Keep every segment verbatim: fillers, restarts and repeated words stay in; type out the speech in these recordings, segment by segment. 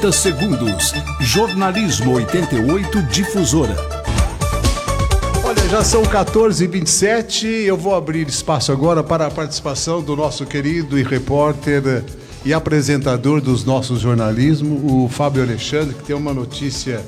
Segundos. Jornalismo oitenta e oito Difusora. Olha, já são quatorze e vinte e sete. Eu vou abrir espaço agora para a participação do nosso querido e repórter e apresentador dos nossos jornalismo, o Fábio Alexandre, que tem uma notícia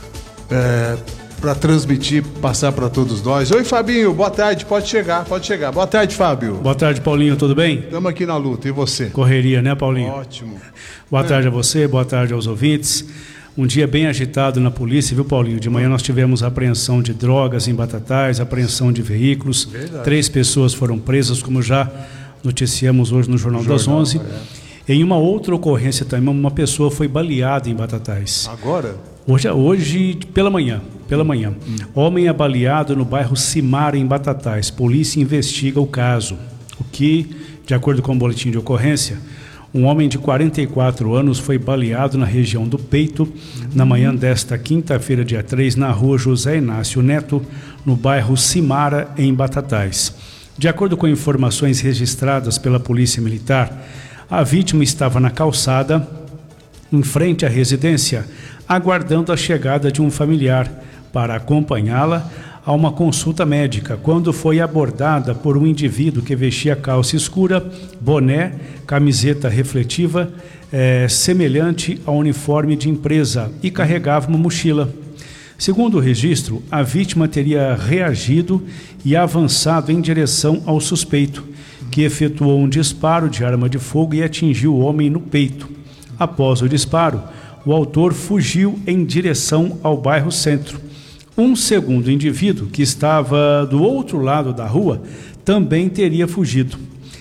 é, para transmitir, passar para todos nós. Oi, Fabinho, boa tarde, pode chegar, pode chegar. Boa tarde, Fábio. Boa tarde, Paulinho, tudo bem? Estamos aqui na luta, e você? Correria, né, Paulinho? Ótimo. Boa tarde a você, boa tarde aos ouvintes. Um dia bem agitado na polícia, viu, Paulinho? De manhã nós tivemos apreensão de drogas em Batatais, apreensão de veículos. Verdade. Três pessoas foram presas, como já noticiamos hoje no Jornal, Jornal das onze. É. Em uma outra ocorrência também, uma pessoa foi baleada em Batatais. Agora? Hoje, hoje pela manhã, pela manhã. Hum. Homem é baleado no bairro Cimara, em Batatais. Polícia investiga o caso. O que, de acordo com o boletim de ocorrência, um homem de quarenta e quatro anos foi baleado na região do peito uhum. na manhã desta quinta-feira, dia três, na rua José Inácio Neto, no bairro Cimara, em Batatais. De acordo com informações registradas pela Polícia Militar, a vítima estava na calçada, em frente à residência, aguardando a chegada de um familiar para acompanhá-la a uma consulta médica, quando foi abordada por um indivíduo que vestia calça escura, boné, camiseta refletiva, eh, semelhante ao uniforme de empresa, e carregava uma mochila. Segundo o registro, a vítima teria reagido e avançado em direção ao suspeito, que efetuou um disparo de arma de fogo e atingiu o homem no peito. Após o disparo, o autor fugiu em direção ao bairro Centro. Um segundo indivíduo, que estava do outro lado da rua, também teria fugido.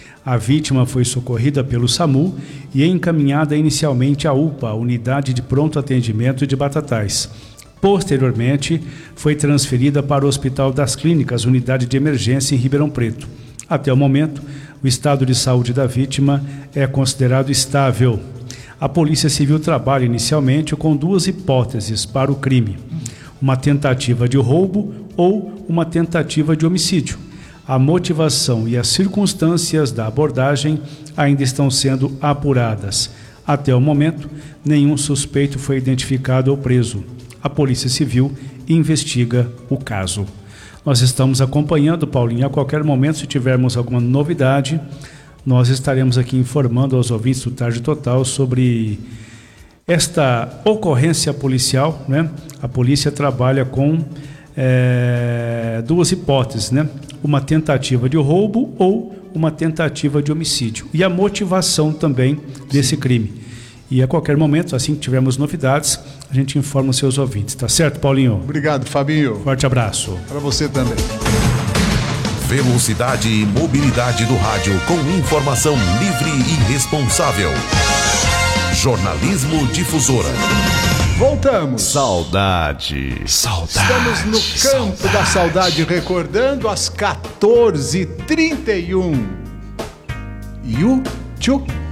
A vítima foi socorrida pelo SAMU e encaminhada inicialmente à U P A, Unidade de Pronto Atendimento de Batatais. Posteriormente, foi transferida para o Hospital das Clínicas, Unidade de Emergência em Ribeirão Preto. Até o momento, o estado de saúde da vítima é considerado estável. A Polícia Civil trabalha inicialmente com duas hipóteses para o crime: uma tentativa de roubo ou uma tentativa de homicídio. A motivação e as circunstâncias da abordagem ainda estão sendo apuradas. Até o momento, nenhum suspeito foi identificado ou preso. A Polícia Civil investiga o caso. Nós estamos acompanhando, Paulinho, a qualquer momento, se tivermos alguma novidade, nós estaremos aqui informando aos ouvintes do Tarde Total sobre esta ocorrência policial, né? A polícia trabalha com é, duas hipóteses, né? Uma tentativa de roubo ou uma tentativa de homicídio. E a motivação também desse Sim. crime. E a qualquer momento, assim que tivermos novidades, a gente informa os seus ouvintes. Tá certo, Paulinho? Obrigado, Fabinho. Forte abraço. Para você também. Velocidade e mobilidade do rádio com informação livre e responsável. Jornalismo Difusora. Voltamos. Saudade. Saudade. Estamos no campo saudade. da saudade, recordando às quatorze e trinta e um. E o tchuk